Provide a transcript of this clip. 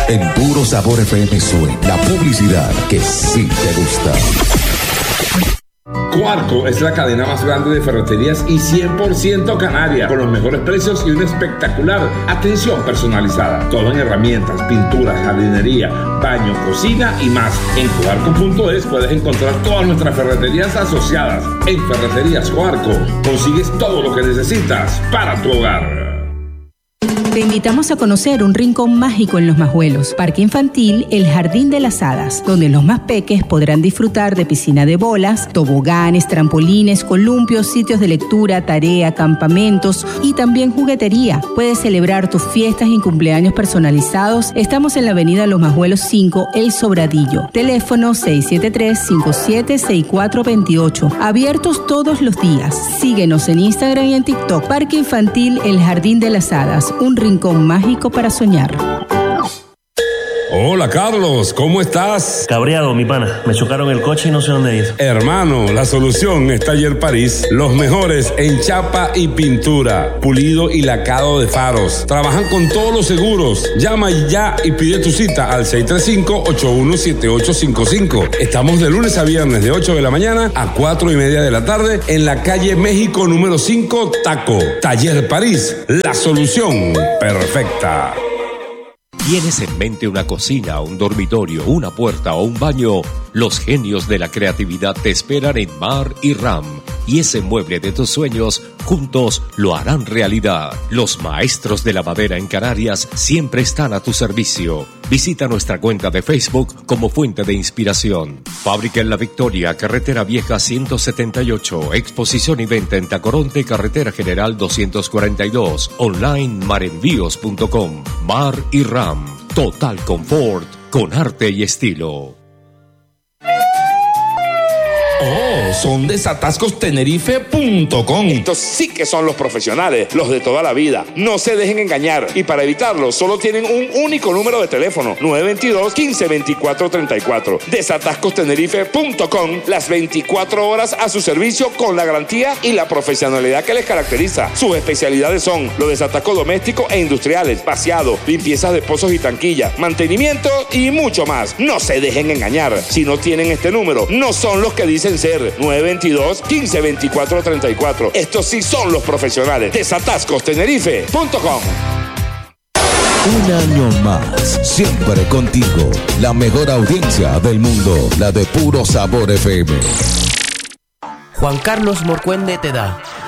En Puro Sabor FM suena la publicidad que sí te gusta. Coarco es la cadena más grande de ferreterías y 100% canaria, con los mejores precios y una espectacular atención personalizada. Todo en herramientas, pinturas, jardinería, baño, cocina y más. En coarco.es puedes encontrar todas nuestras ferreterías asociadas. En Ferreterías Coarco consigues todo lo que necesitas para tu hogar. Te invitamos a conocer un rincón mágico en Los Majuelos, Parque Infantil El Jardín de las Hadas, donde los más peques podrán disfrutar de piscina de bolas, toboganes, trampolines, columpios, sitios de lectura, tarea, campamentos y también juguetería. Puedes celebrar tus fiestas y cumpleaños personalizados. Estamos en la avenida Los Majuelos 5, El Sobradillo. Teléfono 673-576428. Abiertos todos los días. Síguenos en Instagram y en TikTok. Parque Infantil El Jardín de las Hadas, un rincón mágico para soñar. Hola Carlos, ¿cómo estás? Cabreado, mi pana. Me chocaron el coche y no sé dónde ir. Hermano, la solución es Taller París. Los mejores en chapa y pintura, pulido y lacado de faros. Trabajan con todos los seguros. Llama ya y pide tu cita al 635-817855. Estamos de lunes a viernes de 8 de la mañana a 4:30 de la tarde en la calle México número 5, Taco. Taller París, la solución perfecta. ¿Tienes en mente una cocina, un dormitorio, una puerta o un baño? Los genios de la creatividad te esperan en Mar y Ram. Y ese mueble de tus sueños, juntos lo harán realidad. Los maestros de la madera en Canarias siempre están a tu servicio. Visita nuestra cuenta de Facebook como Fuente de Inspiración. Fábrica en La Victoria, Carretera Vieja 178. Exposición y venta en Tacoronte, Carretera General 242. Online marenvíos.com. Mar y Ram. Total confort con arte y estilo. Oh, son desatascostenerife.com. Estos sí que son los profesionales, los de toda la vida. No se dejen engañar y para evitarlo solo tienen un único número de teléfono: 922-1524-34. Desatascostenerife.com, las 24 horas a su servicio con la garantía y la profesionalidad que les caracteriza. Sus especialidades son los desatascos domésticos e industriales, vaciado, limpiezas de pozos y tanquillas, mantenimiento y mucho más. No se dejen engañar. Si no tienen este número, no son los que dicen ser. 922-1524-34. Estos sí son los profesionales. Desatascostenerife.com. Un año más, siempre contigo. La mejor audiencia del mundo, la de Puro Sabor FM. Juan Carlos Morcuende te da